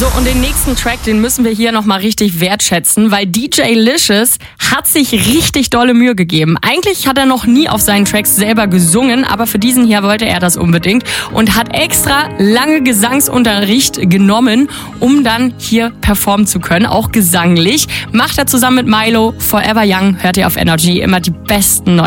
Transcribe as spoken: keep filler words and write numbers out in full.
So, und den nächsten Track, den müssen wir hier nochmal richtig wertschätzen, weil D J Licious hat sich richtig dolle Mühe gegeben. Eigentlich hat er noch nie auf seinen Tracks selber gesungen, aber für diesen hier wollte er das unbedingt und hat extra lange Gesangsunterricht genommen, um dann hier performen zu können, auch gesanglich. Macht er zusammen mit Milo, Forever Young, hört ihr auf Energy immer die besten neuen